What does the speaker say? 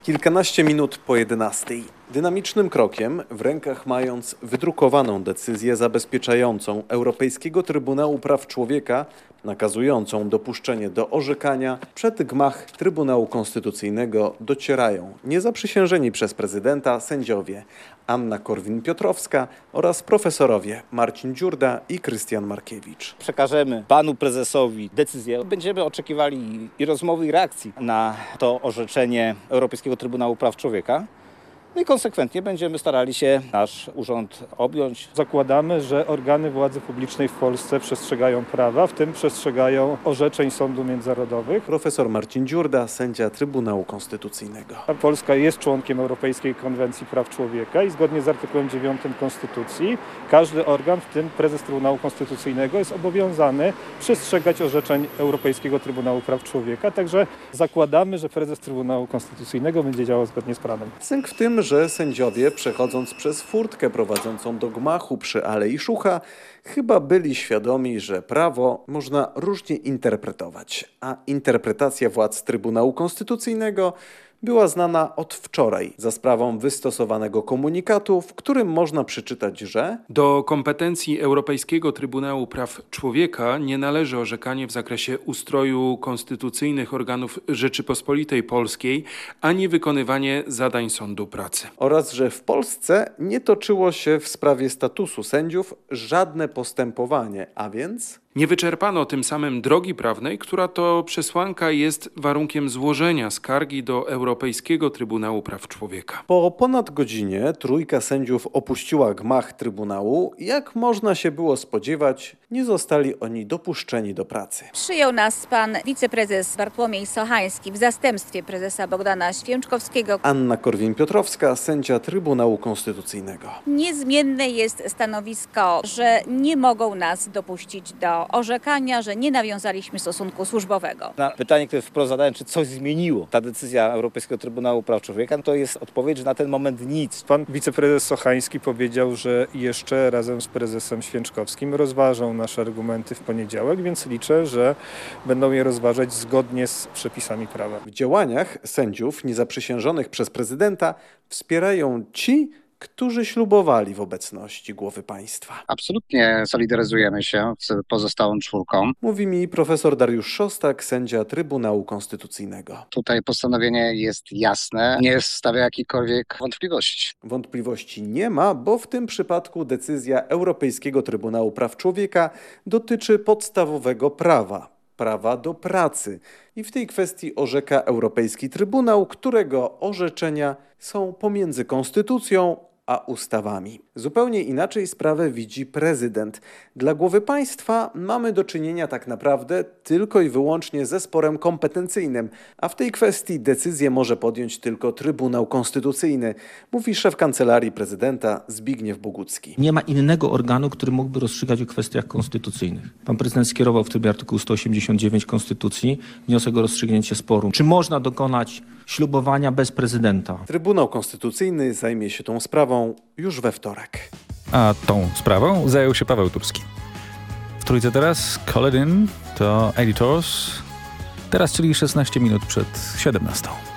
Kilkanaście minut po 11. Dynamicznym krokiem, w rękach mając wydrukowaną decyzję zabezpieczającą Europejskiego Trybunału Praw Człowieka, nakazującą dopuszczenie do orzekania, przed gmach Trybunału Konstytucyjnego docierają niezaprzysiężeni przez prezydenta sędziowie Anna Korwin-Piotrowska oraz profesorowie Marcin Dziurda i Krystian Markiewicz. Przekażemy panu prezesowi decyzję. Będziemy oczekiwali i rozmowy, i reakcji na to orzeczenie Europejskiego Trybunału Praw Człowieka. No i konsekwentnie będziemy starali się nasz urząd objąć. Zakładamy, że organy władzy publicznej w Polsce przestrzegają prawa, w tym przestrzegają orzeczeń sądów międzynarodowych. Profesor Marcin Dziurda, sędzia Trybunału Konstytucyjnego. Polska jest członkiem Europejskiej Konwencji Praw Człowieka i zgodnie z artykułem 9 Konstytucji każdy organ, w tym prezes Trybunału Konstytucyjnego, jest obowiązany przestrzegać orzeczeń Europejskiego Trybunału Praw Człowieka. Także zakładamy, że prezes Trybunału Konstytucyjnego będzie działał zgodnie z prawem. Sęk w tym, że sędziowie, przechodząc przez furtkę prowadzącą do gmachu przy Alei Szucha, chyba byli świadomi, że prawo można różnie interpretować, a interpretacja władz Trybunału Konstytucyjnego była znana od wczoraj za sprawą wystosowanego komunikatu, w którym można przeczytać, że do kompetencji Europejskiego Trybunału Praw Człowieka nie należy orzekanie w zakresie ustroju konstytucyjnych organów Rzeczypospolitej Polskiej, ani wykonywanie zadań sądu pracy. Oraz, że w Polsce nie toczyło się w sprawie statusu sędziów żadne postępowanie, a więc nie wyczerpano tym samym drogi prawnej, która to przesłanka jest warunkiem złożenia skargi do Europejskiego Trybunału Praw Człowieka. Po ponad godzinie trójka sędziów opuściła gmach Trybunału. Jak można się było spodziewać, nie zostali oni dopuszczeni do pracy. Przyjął nas pan wiceprezes Bartłomiej Sochański w zastępstwie prezesa Bogdana Święczkowskiego. Anna Korwin-Piotrowska, sędzia Trybunału Konstytucyjnego. Niezmienne jest stanowisko, że nie mogą nas dopuścić do orzekania, że nie nawiązaliśmy stosunku służbowego. Na pytanie, które wprost zadałem, czy coś zmieniło ta decyzja Europejskiego Trybunału Praw Człowieka, to jest odpowiedź, że na ten moment nic. Pan wiceprezes Sochański powiedział, że jeszcze razem z prezesem Święczkowskim rozważą nasze argumenty w poniedziałek, więc liczę, że będą je rozważać zgodnie z przepisami prawa. W działaniach sędziów niezaprzysiężonych przez prezydenta wspierają ci, którzy ślubowali w obecności głowy państwa. Absolutnie solidaryzujemy się z pozostałą czwórką. Mówi mi profesor Dariusz Szostak, sędzia Trybunału Konstytucyjnego. Tutaj postanowienie jest jasne, nie stawia jakichkolwiek wątpliwości. Wątpliwości nie ma, bo w tym przypadku decyzja Europejskiego Trybunału Praw Człowieka dotyczy podstawowego prawa do pracy. I w tej kwestii orzeka Europejski Trybunał, którego orzeczenia są pomiędzy konstytucją a ustawami. Zupełnie inaczej sprawę widzi prezydent. Dla głowy państwa mamy do czynienia tak naprawdę tylko i wyłącznie ze sporem kompetencyjnym, a w tej kwestii decyzję może podjąć tylko Trybunał Konstytucyjny, mówi szef Kancelarii Prezydenta Zbigniew Bogucki. Nie ma innego organu, który mógłby rozstrzygać o kwestiach konstytucyjnych. Pan prezydent skierował w trybie artykułu 189 Konstytucji wniosek o rozstrzygnięcie sporu. Czy można dokonać ślubowania bez prezydenta? Trybunał Konstytucyjny zajmie się tą sprawą już we wtorek. A tą sprawą zajął się Paweł Turski. W trójce teraz Call It In to Editors. Teraz, czyli 16 minut przed 17.